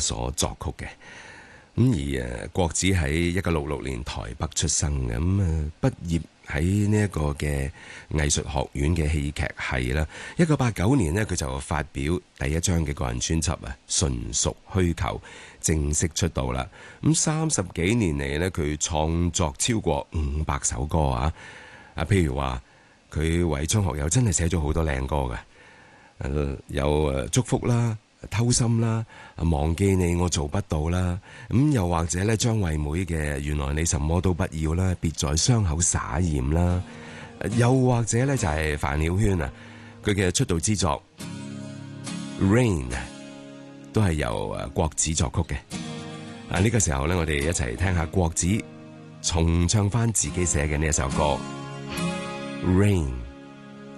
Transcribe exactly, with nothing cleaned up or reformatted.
所作曲嘅。咁而誒國子喺一九六六年台北出生嘅，咁啊畢業喺呢一個嘅藝術學院嘅戲劇系啦。一九八九年呢，佢就發表第一張嘅個人專輯啊，純屬虛構，正式出道啦。咁三十幾年嚟呢，佢創作超過五百首歌啊！啊，譬如話佢為張學友真係寫咗好多靚歌嘅，誒有誒祝福啦、偷心啦、忘記你我做不到啦，咁又或者咧張惠妹嘅原來你什麼都不要啦，別在傷口灑鹽啦，又或者咧就係范曉萱啊，佢嘅出道之作 Rain 都係由誒國子作曲嘅。啊呢個時候咧，我哋一齊聽下國子重唱翻自己寫嘅呢一首歌 Rain。